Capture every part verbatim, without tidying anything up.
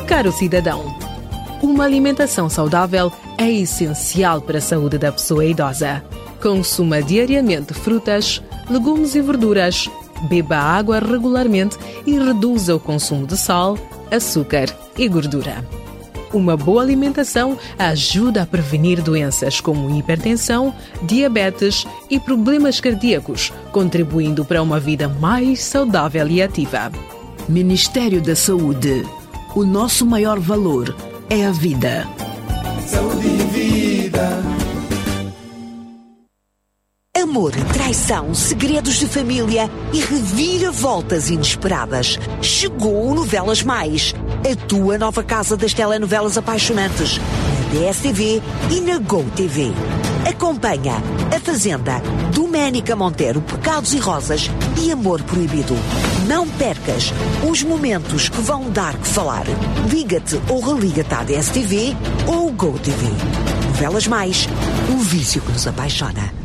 Caro cidadão, uma alimentação saudável é essencial para a saúde da pessoa idosa. Consuma diariamente frutas, legumes e verduras, beba água regularmente e reduza o consumo de sal, açúcar e gordura. Uma boa alimentação ajuda a prevenir doenças como hipertensão, diabetes e problemas cardíacos, contribuindo para uma vida mais saudável e ativa. Ministério da Saúde. O nosso maior valor é a vida. Saúde e vida. Amor, traição, segredos de família e reviravoltas inesperadas. Chegou o Novelas Mais, a tua nova casa das telenovelas apaixonantes, na D S T V e na GoTV. Acompanha A Fazenda, Doménica Monteiro, Pecados e Rosas e Amor Proibido. Não percas os momentos que vão dar que falar. Liga-te ou religa-te à D S T V ou GoTV. Novelas Mais, o vício que nos apaixona.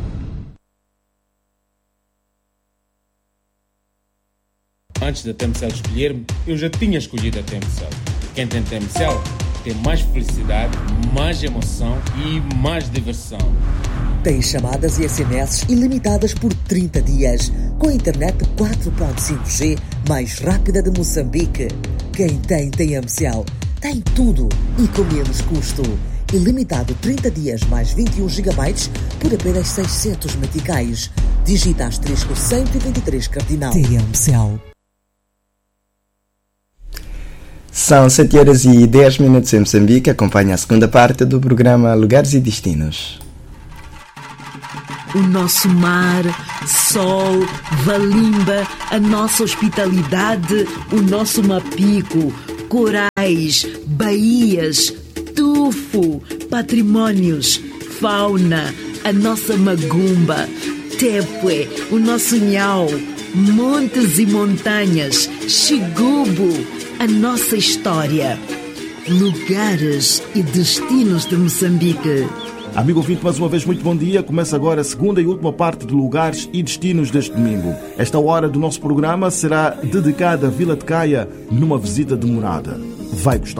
Antes da T M C L escolher-me, eu já tinha escolhido a T M C L. Quem tem T M C L tem mais felicidade, mais emoção e mais diversão. Tem chamadas e S M S ilimitadas por trinta dias, com a internet quatro ponto cinco G mais rápida de Moçambique. Quem tem T M C L tem tudo e com menos custo. Ilimitado trinta dias mais vinte e um gigabytes por apenas seiscentos meticais. Digita asterisco cento e vinte e três cardinal. T M C L. São sete horas e dez minutos em Moçambique. Acompanha a segunda parte do programa Lugares e Destinos. O nosso mar, sol, valimba, a nossa hospitalidade, o nosso mapico, corais, baías, tufo, patrimónios, fauna, a nossa magumba, tepue, o nosso nhau, montes e montanhas, xigubo, a nossa história, lugares e destinos de Moçambique. Amigo ouvinte, mais uma vez muito bom dia. Começa agora a segunda e última parte de Lugares e Destinos deste domingo. Esta hora do nosso programa será dedicada à Vila de Caia numa visita demorada. Vai gostar.